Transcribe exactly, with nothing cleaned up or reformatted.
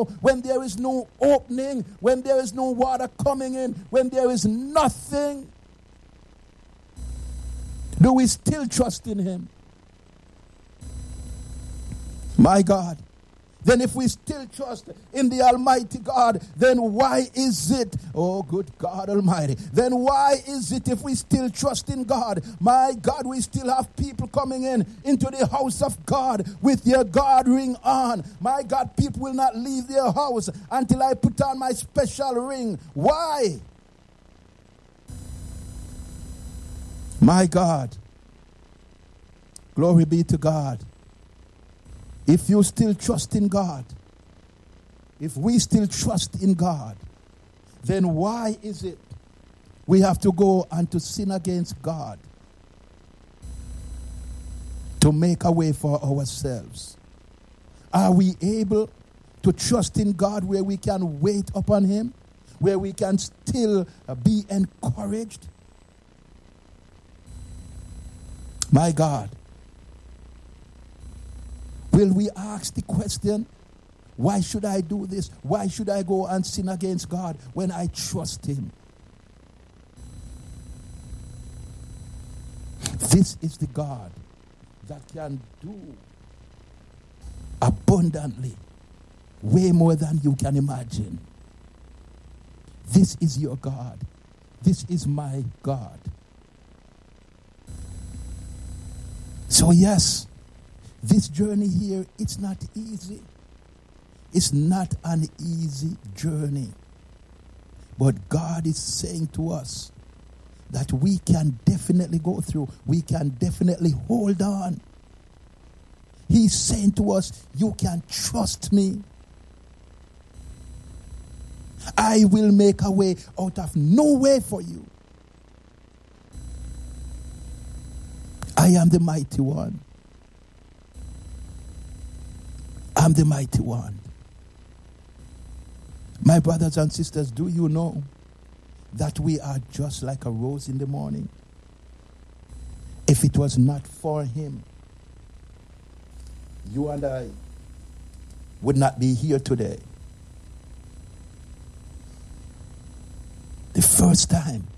no, when there is no opening, when there is no water coming in, when there is nothing, do we still trust in him? My God. Then if we still trust in the Almighty God, then why is it, oh good God Almighty, then why is it if we still trust in God, my God, we still have people coming in into the house of God with their God ring on. My God, people will not leave their house until I put on my special ring. Why? My God. Glory be to God. If you still trust in God, if we still trust in God, then why is it we have to go and to sin against God to make a way for ourselves? Are we able to trust in God where we can wait upon him, where we can still be encouraged? My God. Will we ask the question, why should I do this? Why should I go and sin against God when I trust him? This is the God that can do abundantly, way more than you can imagine. This is your God. This is my God. So yes, this journey here, it's not easy. It's not an easy journey. But God is saying to us that we can definitely go through. We can definitely hold on. He's saying to us, you can trust me. I will make a way out of no way for you. I am the mighty one. I'm the mighty one. My brothers and sisters, do you know that we are just like a rose in the morning? If it was not for him, you and I would not be here today. The first time